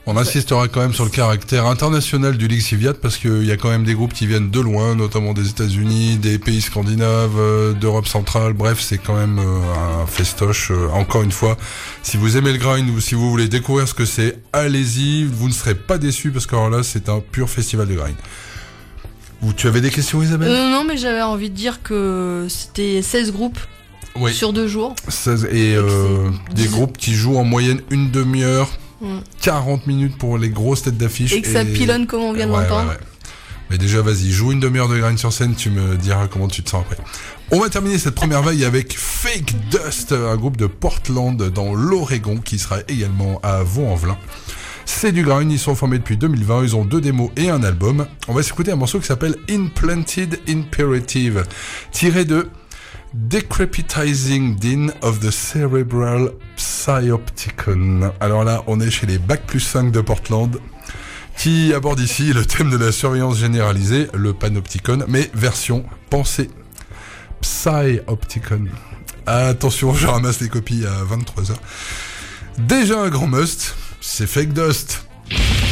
On insistera quand même sur le caractère international du Lixiviat parce qu'il y a quand même des groupes qui viennent de loin, notamment des États-Unis, des pays scandinaves, d'Europe centrale. Bref, c'est quand même un festoche. Encore une fois, si vous aimez le grind ou si vous voulez découvrir ce que c'est, allez-y. Vous ne serez pas déçus parce que alors là, c'est un pur festival de grind. Tu avais des questions, Isabelle ? Non, mais j'avais envie de dire que c'était 16 groupes sur 2 jours. 16 et des groupes qui jouent en moyenne une demi-heure. 40 minutes pour les grosses têtes d'affiche. Et que ça pilonne comme on vient de l'entendre. Ouais. Mais déjà, vas-y, joue une demi-heure de grind sur scène, tu me diras comment tu te sens après. On va terminer cette première vague avec Fake Dust, un groupe de Portland dans l'Oregon qui sera également à Vaux-en-Velin. C'est du grind, ils sont formés depuis 2020, ils ont 2 démos et un album. On va s'écouter un morceau qui s'appelle Implanted Imperative, tiré de Decrepitizing Din of the Cerebral Psyopticon. Alors là, on est chez les Bac plus 5 de Portland, qui abordent ici le thème de la surveillance généralisée, le Panopticon, mais version pensée. Psyopticon. Attention, je ramasse les copies à 23h. Déjà un grand must, c'est Fake Dust.